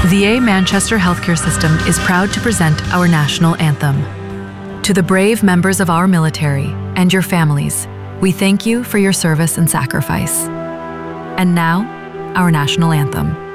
VA Manchester Healthcare System is proud to present our national anthem. To the brave members of our military and your families, we thank you for your service and sacrifice. And now, our national anthem.